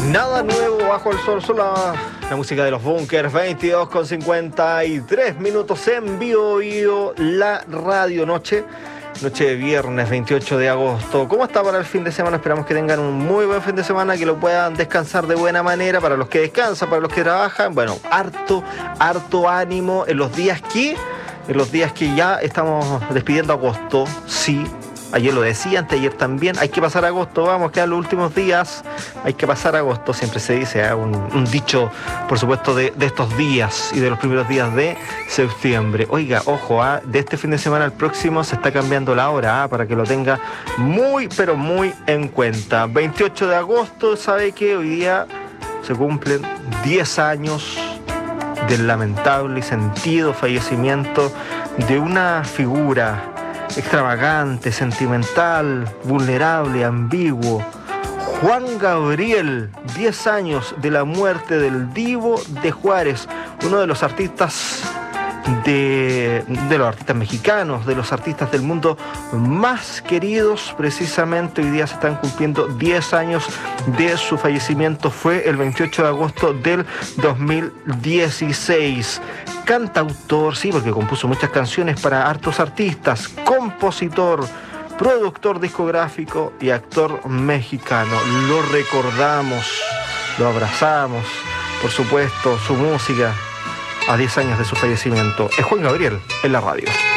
Nada nuevo bajo el sol, solo la música de los Bunkers. 22:53 en vivo, la radio noche de viernes 28 de agosto. ¿Cómo está para el fin de semana? Esperamos que tengan un muy buen fin de semana, que lo puedan descansar de buena manera. Para los que descansan, para los que trabajan, bueno, harto ánimo en los días que ya estamos despidiendo agosto. Sí, ayer lo decía, anteayer también, hay que pasar agosto, vamos, quedan los últimos días, hay que pasar agosto, siempre se dice, un dicho, por supuesto, de estos días y de los primeros días de septiembre. Oiga, ojo, de este fin de semana al próximo se está cambiando la hora, para que lo tenga muy, pero muy en cuenta. 28 de agosto, sabe que hoy día se cumplen 10 años del lamentable y sentido fallecimiento de una figura extravagante, sentimental, vulnerable, ambiguo. Juan Gabriel, 10 años de la muerte del Divo de Juárez, uno de los artistas de los artistas mexicanos, de los artistas del mundo más queridos. Precisamente hoy día se están cumpliendo 10 años de su fallecimiento. Fue el 28 de agosto del 2016. Cantautor, sí, porque compuso muchas canciones para hartos artistas, compositor, productor discográfico y actor mexicano. Lo recordamos, lo abrazamos, por supuesto, su música a 10 años de su fallecimiento. Es Juan Gabriel en la radio.